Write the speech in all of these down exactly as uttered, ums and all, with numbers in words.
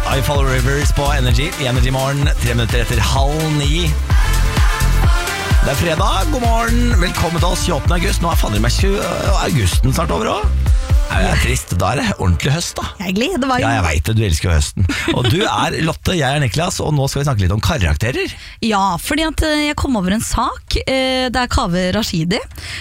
I Follow Rivers på Energy I Energy Morgen, tre minutter etter halv ni. Det er fredag, god morgen, velkommen til oss tjueåttende august. Nå er fader meg tjueåttende augusten snart over også. Det er trist, da er det ordentlig høst da. Jeg gleder meg. Ja, jeg vet det, du elsker jo høsten. Og du er Lotte, jeg er Niklas, og nå skal vi snakke litt om karakterer. Ja, fordi at jeg kom over en sak. Det er Kaveh Rashidi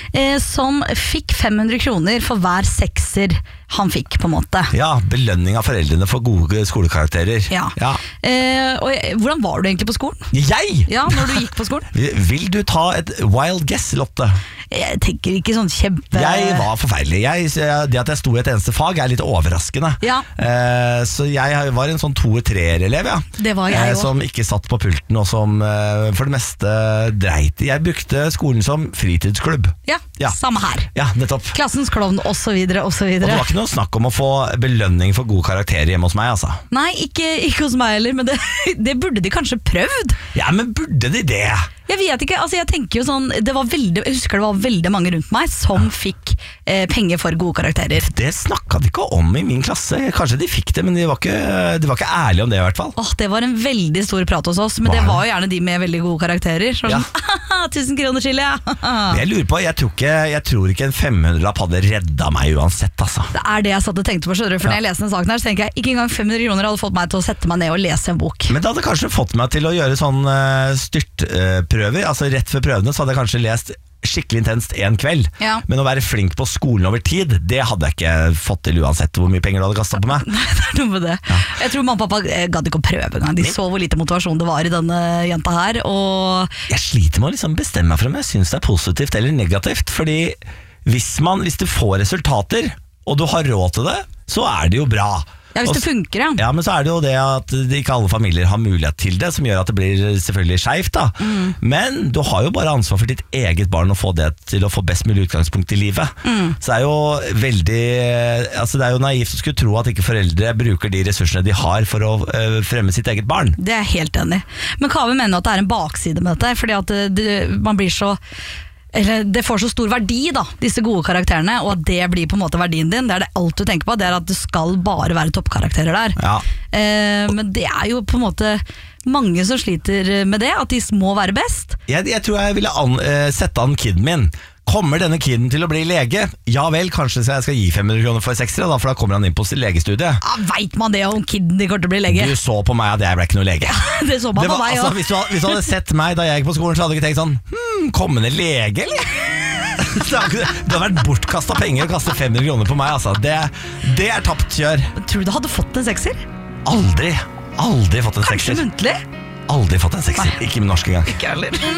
som fikk fem hundre kroner for hver sekser han fikk, på en måte. Ja, belønning av foreldrene for gode skolekarakterer. Ja. Ja. Eh, og jeg, hvordan var du egentlig på skolen? Jeg? Ja, når du gikk på skolen? Vil du ta et wild guess, Lotte? Jeg tenker ikke sånn kjempe... Jeg var forferdelig. Jeg, det at jeg sto I et eneste fag er litt overraskende. Ja. Eh, så jeg var en sånn to-treer-elev, ja. Det var jeg eh, også. Som ikke satt på pulten, og som eh, for det meste dreit. Jeg brukte skolen som fritidsklubb. Ja, Ja. samme her. Ja, nettopp. Klassens klovn, og så videre, og så Og det videre. var ikke noe snakk om å få belønning for gode karakterer hjemme hos meg, altså. Nei, ikke, ikke hos meg heller, men det, det burde de kanskje prøvd. Ja, men burde de det? Jeg vet ikke, altså jeg tenker jo sånn det var veldig, Jeg husker det var veldig mange rundt meg som fikk eh, penger for gode karakterer. Det snakket de ikke om I min klasse. Kanskje de fikk det, men de var ikke, de var ikke ærlige om det I hvert fall. Åh, Det var en veldig stor prat hos oss, men Var det det? var jo gjerne de med veldig gode karakterer. Så Ja. sånn, tusen kroner til, ja. Jeg lurer på, jeg tror ikke, jeg tror ikke en femhundrelapp hadde redda meg uansett, altså. Det er det jeg satt og tenkte på, skjønner du. For når jeg leste den saken her, så tenker jeg ikke engang fem hundre kroner hadde fått meg til å sette meg ned og lese en bok. Men det hadde kanskje fått meg til å gjøre sånn uh, styrtprøver, uh, altså rett før prøvene så hadde jeg kanskje lest skikkelig intenst en kveld. Ja. Men å være flink på skolen over tid, det hadde jeg ikke fått til uansett hvor mye penger du hadde kastet på meg. Nei, det er noe med det. Jeg tror mamma og pappa eh, gadd ikke å prøve engang. De så hvor lite motivasjon det var I denne jenta her. Og Jeg sliter med å liksom bestemme meg for om jeg synes det er positivt eller negativt, fordi hvis, man, hvis du får resultater, og du har råd til det, så er det jo bra. ja, hvis Og det funker, ja. Ja, men så er det jo det at ikke alle familier har mulighet til det, som gjør at det blir selvfølgelig skjevt da. Mm. Men du har jo bare ansvar for ditt eget barn å få det til å få best mulig utgangspunkt I livet. Mm. Så det er jo veldig, altså det er jo naivt å skulle tro at ikke foreldre bruker de ressursene de har for å øh, fremme sitt eget barn. Det er jeg helt enig I. Men Kaveh mener at det er en bakside med dette, fordi at det, det, man blir så eller det får så stor verdi da, disse gode karakterene, og at det blir på en måte verdien din. Det er det alt du tenker på, det er at det skal bare være toppkarakterer der. Ja. Eh, men det er jo på en måte mange som sliter med det, at de må være best. Jeg, jeg tror jeg ville an, uh, sette an kiden min. Kommer denne kiden til å bli lege? Ja vel, kanskje jeg skal gi fem hundre kroner for seksere, da, for da kommer han inn på legestudiet. Ja, vet man det om kiden de kommer til å bli lege? Du så på meg at jeg ble ikke noe lege. Det så man Det på var, meg altså, også. hvis, du, hadde- hvis du hadde sett meg da jeg gikk på skolen, så hadde du ikke tenkt sånn Hm, kommende lege, eller? Det har ikke- det har vært bortkastet penger å kaste fem hundre kroner på meg, altså. Det, det er tapt kjør. Tror du du hadde fått en sekser? Aldri, aldri fått en Kanskje sekser. muntlig? Aldri fått en sekser, Nei. ikke med norsk engang. Ikke heller.